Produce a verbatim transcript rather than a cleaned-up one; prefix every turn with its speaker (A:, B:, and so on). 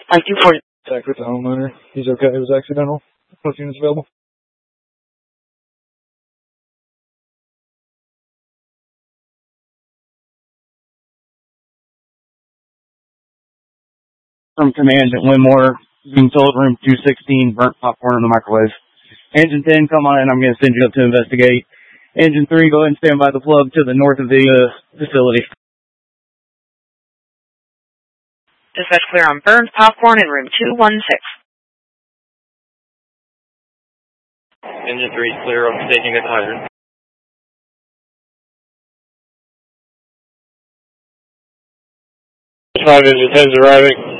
A: I do for you.
B: Contact with the homeowner. He's okay. It was accidental. Both units available.
C: From command at Winmore, being told room two sixteen, burnt popcorn in the microwave. Engine ten, come on in. I'm going to send you up to investigate. Engine three, go ahead and stand by the plug to the north of the uh, facility.
A: Dispatch clear on burned popcorn in room two one six.
D: Engine three clear on staging at hydrant.
E: Five engine ten's arriving.